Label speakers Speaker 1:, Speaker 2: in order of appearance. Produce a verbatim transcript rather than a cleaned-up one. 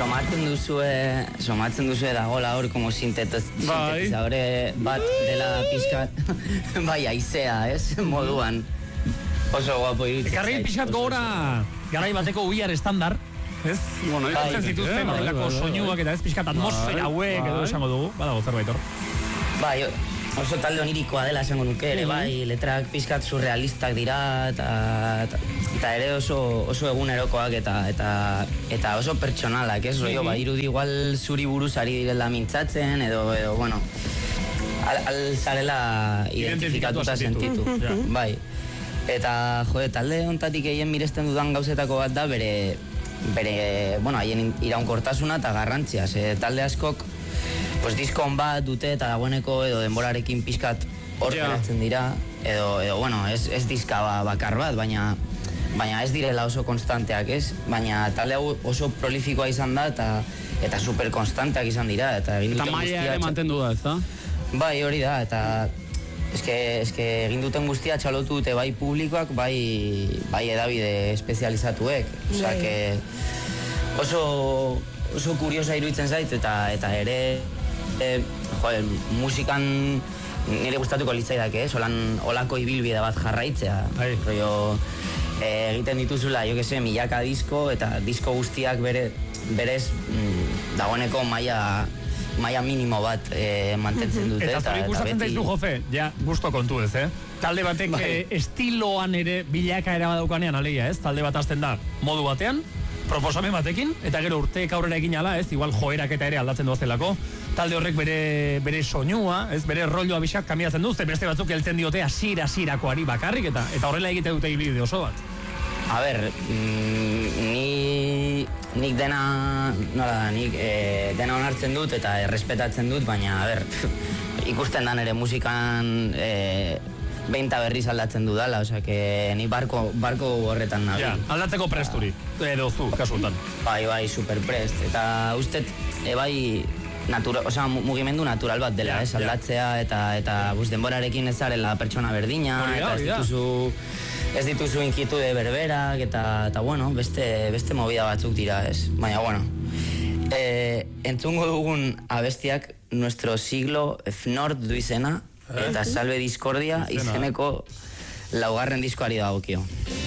Speaker 1: somatzen duzue, somatzen duzue dagoela hor, como sintetizadore bat dela pizkat, bai, aizea, ez, moduan. Oso guapo iruditzen.
Speaker 2: Ekarri pixkat gora, garai bateko uiar estandar, ez?
Speaker 3: Bueno,
Speaker 2: bai, zituzten, horrelako soinuak eta ez pixkat atmosfera hauek edo esango dugu, badago zerbait hor.
Speaker 1: Bai, oso talde onirikoa dela esango nuke ere, bai, letrak pixkat surrealistak dira, eta, eta ere oso, oso egunerokoak eta, eta, eta oso pertsonalak, ez? Rollo, bai, irudi igual zuri buruz ari direla mintzatzen, edo, edo bueno, al, al zarela identifikatuta sentitu. Bai. Eta, jode, talde hontatik egin miresten dudan gauzetako bat da bere, bere, bueno, haien iraunkortasuna eta garrantzia. Ze talde askok, pues, diskon bat dute eta dagoeneko edo denborarekin pixkat hor geratzen dira, edo, edo, bueno, ez, ez diska bakar bat, baina, baina ez direla oso konstanteak, ez? Baina talde hau oso prolifikoa izan da eta, eta super konstanteak izan dira. Eta,
Speaker 3: eta maia ere mantendu da, ez da?
Speaker 1: Bai, hori da, eta eske, eske egin duten guztia txalotu dute bai publikoak, bai, bai edabide espezializatuek. Osea, que oso, oso kuriosa iruditzen zait, eta, eta ere, e, joder, musikan nire gustatuko litzaidak, eh? Solan olako ibilbide bat jarraitzea.
Speaker 2: Bai.
Speaker 1: Rollo, e, egiten dituzula, jo que se, milaka disko, eta disko guztiak bere, berez mm, dagoeneko maila maia minimo bat eh, mantentzen dute.
Speaker 2: Eta zuri gustatzen zaizu, Jofe, ja, gusto kontu ez, eh? Talde batek bai. eh, estiloan ere bilakaera badaukanean alegia, ez? Talde bat hasten da modu batean, proposamen batekin, eta gero urteek aurrera egin ala, ez? Igual joerak eta ere aldatzen duazelako. Talde horrek bere, bere soinua, ez? Bere rolloa bisak kamiatzen duzte, beste batzuk heltzen diote asira asirakoari bakarrik, eta eta horrela egite dute ibide oso bat.
Speaker 1: A ber, mm, ni, nik dena, nola da, nik e, dena onartzen dut eta errespetatzen dut, baina, a ber, ikusten da nere musikan e, behinta berriz aldatzen dudala, osea, que ni barko, barko horretan nabil.
Speaker 2: Ja, aldatzeko presturi, edo zu, kasutan.
Speaker 1: Bai, bai, super prest, eta ustet, e, bai, natura, osea, mugimendu natural bat dela, ja, ez, aldatzea, ja. eta, eta bus, denborarekin ez zarela pertsona berdina,
Speaker 2: Orida,
Speaker 1: eta ez dituzu, ez dituzu inkitude berberak, eta, eta bueno, beste, beste movida batzuk dira, ez, baina, bueno. E, entzungo dugun abestiak Nuestro Siglo Fnord du izena, eta Salve Discordia izeneko laugarren diskoari dagokio.